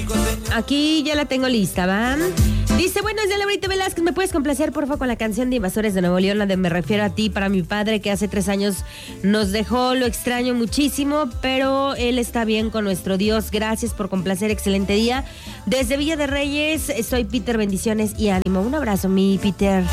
Aquí ya la tengo lista, ¿va? Dice, buenos días, Laurita Velázquez, ¿me puedes complacer, porfa, con la canción de Invasores de Nuevo León, la de Me Refiero a Ti, para mi padre que hace 3 años nos dejó? Lo extraño muchísimo, pero él está bien con nuestro Dios. Gracias por complacer, excelente día. Desde Villa de Reyes, soy Peter, bendiciones y ánimo. Un abrazo, mi Peter.